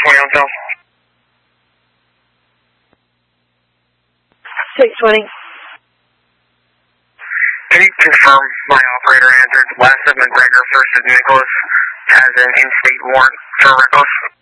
Hotel. 620. Can you confirm my operator answered last of McGregor, first of Nicholas, has an in-state warrant for Rickles?